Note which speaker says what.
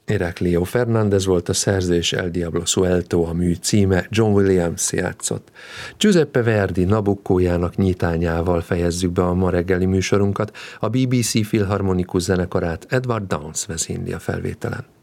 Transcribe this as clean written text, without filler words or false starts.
Speaker 1: Heraclio Fernández volt a szerző, és El Diablo Suelto a mű címe, John Williams játszott. Giuseppe Verdi Nabuccójának nyitányával fejezzük be a ma reggeli műsorunkat, a BBC Filharmonikus zenekarát Edward Downes vezényli a felvételen.